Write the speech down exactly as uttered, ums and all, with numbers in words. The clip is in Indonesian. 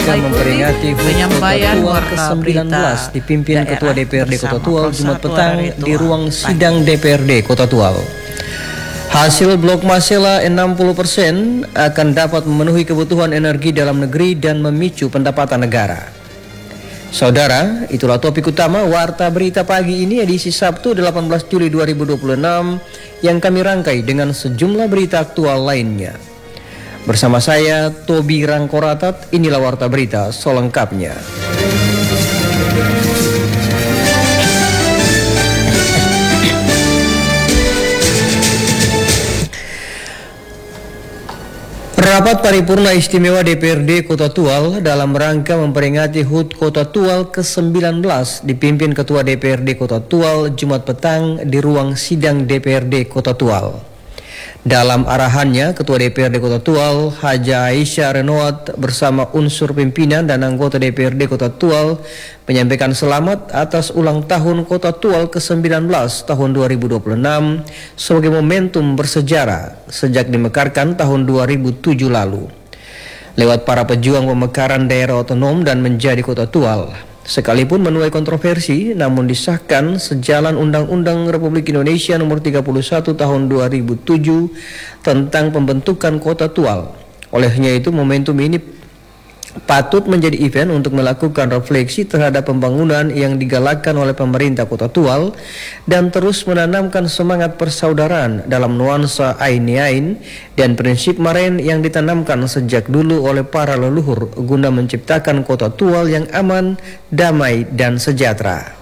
rangka memperingati H U T penyampaian Kota Tual warta ke sembilan belas berita dipimpin Ketua D P R D Kota bersama Tual Jumat Persatuan petang Ritual di ruang pagi. sidang D P R D Kota Tual. Hasil blok Masela enam puluh persen akan dapat memenuhi kebutuhan energi dalam negeri dan memicu pendapatan negara. Saudara, itulah topik utama Warta Berita Pagi ini edisi Sabtu delapan belas Juli dua ribu dua puluh enam yang kami rangkai dengan sejumlah berita aktual lainnya. Bersama saya, Tobi Rangkoratat, inilah Warta Berita selengkapnya. Rapat paripurna istimewa D P R D Kota Tual dalam rangka memperingati H U T Kota Tual ke sembilan belas dipimpin Ketua D P R D Kota Tual Jumat petang di ruang sidang D P R D Kota Tual. Dalam arahannya, Ketua D P R D Kota Tual, Haja Aisyah Renoat bersama unsur pimpinan dan anggota D P R D Kota Tual menyampaikan selamat atas ulang tahun Kota Tual ke sembilan belas tahun dua ribu dua puluh enam sebagai momentum bersejarah sejak dimekarkan tahun dua ribu tujuh lalu. Lewat para pejuang pemekaran daerah otonom dan menjadi Kota Tual. Sekalipun menuai kontroversi, namun disahkan sejalan Undang-Undang Republik Indonesia Nomor tiga puluh satu Tahun dua ribu tujuh tentang pembentukan Kota Tual. Olehnya itu momentum ini patut menjadi event untuk melakukan refleksi terhadap pembangunan yang digalakkan oleh pemerintah Kota Tual dan terus menanamkan semangat persaudaraan dalam nuansa ain-ain dan prinsip maren yang ditanamkan sejak dulu oleh para leluhur guna menciptakan Kota Tual yang aman, damai, dan sejahtera.